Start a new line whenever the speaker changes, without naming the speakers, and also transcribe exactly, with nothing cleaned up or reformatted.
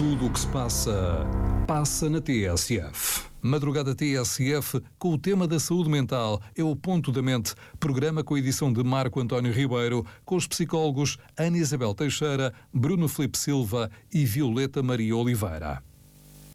Tudo o que se passa, passa na T S F. Madrugada T S F, com o tema da saúde mental, é o Ponto da Mente, programa com a edição de Marco António Ribeiro, com os psicólogos Ana Isabel Teixeira, Bruno Filipe Silva e Violeta Maria Oliveira.